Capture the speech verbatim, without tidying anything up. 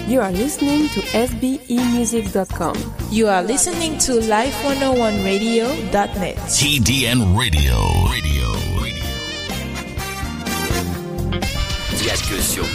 You are listening to S B E music dot com. You are listening to life one oh one radio dot net. T D N Radio. Radio. Il n'y a que sur